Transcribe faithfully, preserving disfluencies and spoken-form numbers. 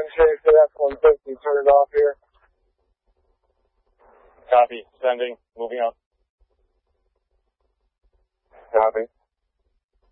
Chase to F one fifty, turn it off here. Copy. Sending. Moving up. Copy.